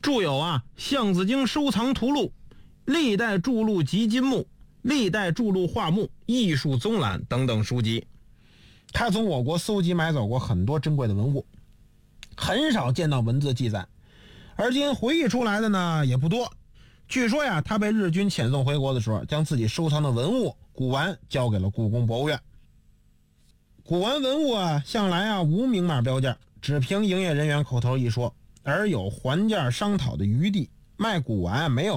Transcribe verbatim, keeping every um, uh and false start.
著有啊《橡子经收藏图录》、历代著录集金目、历代著录画目、艺术综览等等书籍。他从我国搜集买走过很多珍贵的文物，很少见到文字记载，而今回忆出来的呢也不多。据说呀，他被日军遣送回国的时候，将自己收藏的文物古玩交给了故宫博物院。古玩文物啊，向来啊无明码标价，只凭营业人员口头一说，而有还价商讨的余地。卖古玩没有